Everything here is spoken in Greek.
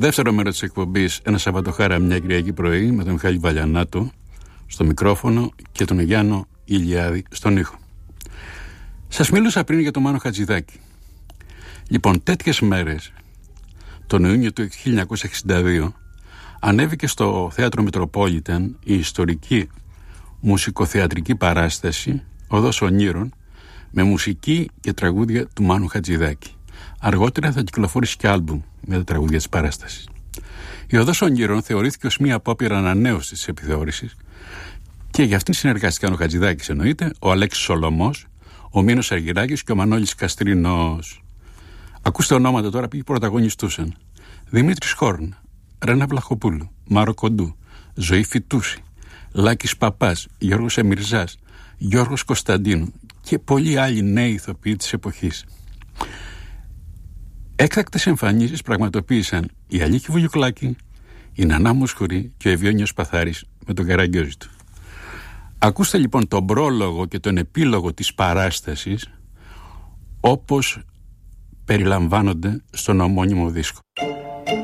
Δεύτερο μέρος της εκπομπής, ένα Σαββατοχάρα μια Κυριακή πρωί, με τον Μιχάλη Βαλιανάτο στο μικρόφωνο και τον Γιάννο Ηλιάδη στον ήχο. Σας μίλησα πριν για τον Μάνο Χατζηδάκη. Λοιπόν, τέτοιες μέρες, τον Ιούνιο του 1962, ανέβηκε στο Θέατρο Μετροπόλιταν η ιστορική μουσικοθεατρική παράσταση «Οδός Ονείρων» με μουσική και τραγούδια του Μάνου Χατζηδάκη. Αργότερα θα κυκλοφορήσει και άλμπουμ με τα τραγούδια της παράστασης. Η Οδός Ονείρων θεωρήθηκε ως μία απόπειρα ανανέωσης της επιθεώρησης και για αυτήν συνεργάστηκαν ο Χατζηδάκης, εννοείται, ο Αλέξης Σολωμός, ο Μίνος Αργυράκης και ο Μανώλης Καστρινός. Ακούστε ονόματα τώρα που πρωταγωνιστούσαν: Δημήτρης Χόρν, Ρένα Βλαχοπούλου, Μάρο Κοντού, Ζωή Φιτούση, Λάκης Παπάς, Γιώργος Εμιρζάς, Γιώργος Κωνσταντίνου και πολλοί άλλοι νέοι ηθοποιοί της εποχής. Έκτακτες εμφανίσεις πραγματοποίησαν η Αλίκη Βουγιουκλάκη, η Νανά Μουσχουρή και ο Ευιώνιος Παθάρης με τον Καραγκιόζη του. Ακούστε λοιπόν τον πρόλογο και τον επίλογο της παράστασης όπως περιλαμβάνονται στον ομώνυμο δίσκο.